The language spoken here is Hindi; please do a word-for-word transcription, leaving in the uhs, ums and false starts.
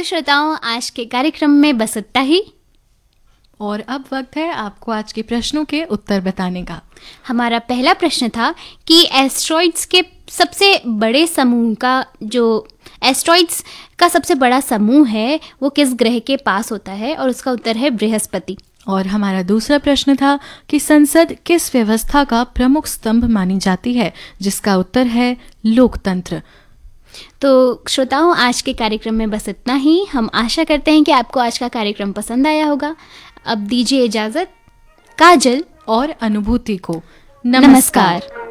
तो श्रोताओं, आज के कार्यक्रम में बस इतना ही। और अब वक्त है आपको आज के प्रश्नों के उत्तर बताने का। हमारा पहला प्रश्न था कि एस्ट्रॉइड्स के सबसे बड़े समूह का जो एस्ट्रॉइड्स का सबसे बड़ा समूह है वो किस ग्रह के पास होता है, और उसका उत्तर है बृहस्पति। और हमारा दूसरा प्रश्न था कि संसद किस व्यवस्था का प्रमुख स्तंभ मानी जाती है, जिसका उत्तर है लोकतंत्र। तो श्रोताओं, आज के कार्यक्रम में बस इतना ही। हम आशा करते हैं कि आपको आज का कार्यक्रम पसंद आया होगा। अब दीजिए इजाजत काजल और अनुभूति को। नमस्कार, नमस्कार।